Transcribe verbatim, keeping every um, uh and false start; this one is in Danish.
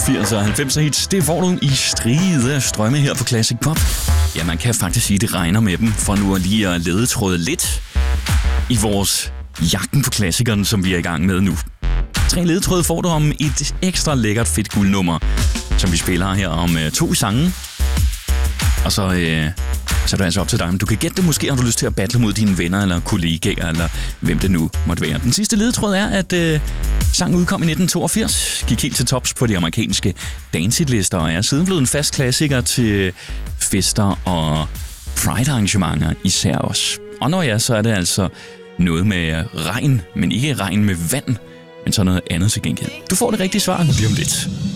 firserne og halvfemser hits, det får du i stride af strømme her på Classic Pop. Ja, man kan faktisk sige, at det regner med dem, for nu at lige at ledetråde lidt i vores jagten på klassikeren, som vi er i gang med nu. Tre ledetråde får du om et ekstra lækkert fedt guldnummer, som vi spiller her om øh, to sange. Og så, øh, så er det altså op til dig, om du kan gætte det. Måske har du lyst til at battle mod dine venner eller kollegaer, eller hvem det nu måtte være. Den sidste ledetråd er, at øh, sangen udkom i nitten toogfirs, gik helt til tops på de amerikanske dancehit-lister, og er siden blevet en fast klassiker til fester og Pride-arrangementer især også. Og når ja, så er det altså noget med regn, men ikke regn med vand, men så noget andet til gengæld. Du får det rigtige svar lige om lidt.